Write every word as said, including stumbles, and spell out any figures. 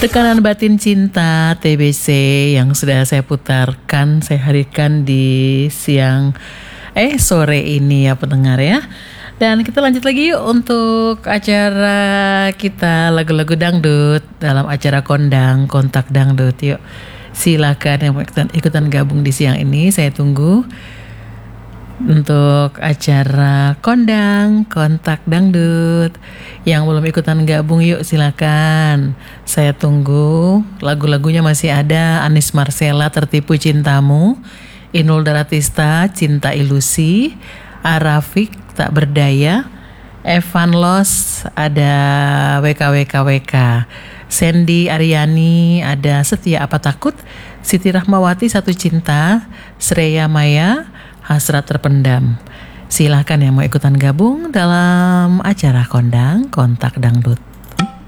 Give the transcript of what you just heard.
Tekanan Batin Cinta T B C yang sudah saya putarkan, saya hadirkan di siang eh sore ini ya pendengar ya. Dan kita lanjut lagi yuk untuk acara kita lagu-lagu dangdut dalam acara Kondang Kontak Dangdut. Yuk silakan yang mau ikutan, ikutan gabung di siang ini, saya tunggu untuk acara Kondang Kontak Dangdut. Yang belum ikutan gabung yuk silakan, saya tunggu. Lagu-lagunya masih ada: Anis Marcella Tertipu Cintamu, Inul Daratista Cinta Ilusi, Arafik Tak Berdaya, Evan Los ada W K W K W K, Sandy Aryani ada Setia Apa Takut, Siti Rahmawati Satu Cinta, Sreya Maya Hasrat Terpendam. Silahkan yang mau ikutan gabung dalam acara Kondang Kontak Dangdut.